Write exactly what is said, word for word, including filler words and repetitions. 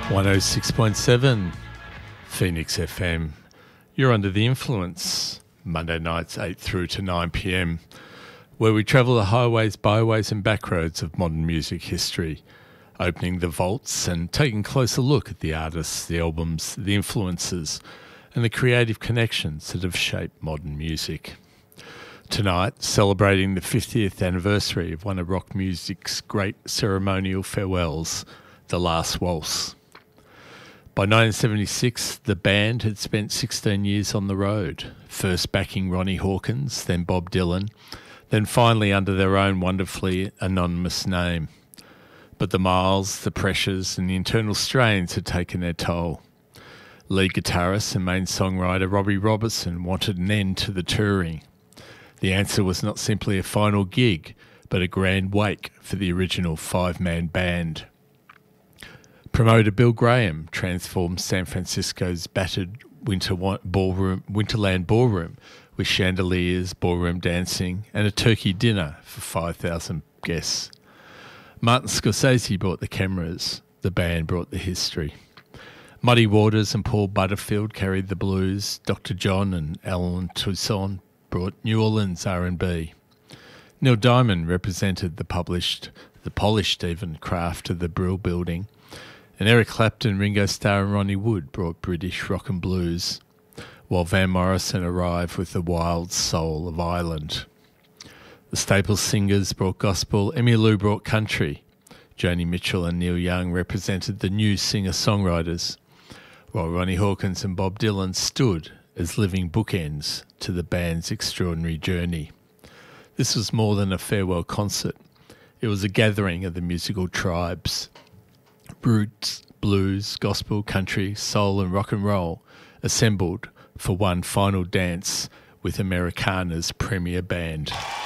one oh six point seven Phoenix F M. You're under the influence. Monday nights eight through to nine p m, where we travel the highways, byways and backroads of modern music history, opening the vaults and taking a closer look at the artists, the albums, the influences and the creative connections that have shaped modern music. Tonight, celebrating the fiftieth anniversary of one of rock music's great ceremonial farewells, The Last Waltz. By nineteen seventy-six, the band had spent sixteen years on the road, first backing Ronnie Hawkins, then Bob Dylan, then finally under their own wonderfully anonymous name. But the miles, the pressures and the internal strains had taken their toll. Lead guitarist and main songwriter Robbie Robertson wanted an end to the touring. The answer was not simply a final gig, but a grand wake for the original five-man band. Promoter Bill Graham transformed San Francisco's battered winter ballroom, Winterland Ballroom with chandeliers, ballroom dancing and a turkey dinner for five thousand guests. Martin Scorsese brought the cameras, the band brought the history. Muddy Waters and Paul Butterfield carried the blues, Doctor John and Alan Toussaint brought New Orleans R and B. Neil Diamond represented the published, the polished even, craft of the Brill Building, and Eric Clapton, Ringo Starr and Ronnie Wood brought British rock and blues, while Van Morrison arrived with the wild soul of Ireland. The Staples singers brought gospel, Emmylou brought country, Joni Mitchell and Neil Young represented the new singer-songwriters, while Ronnie Hawkins and Bob Dylan stood as living bookends to the band's extraordinary journey. This was more than a farewell concert. It was a gathering of the musical tribes. Roots, blues, gospel, country, soul and rock and roll assembled for one final dance with Americana's premier band.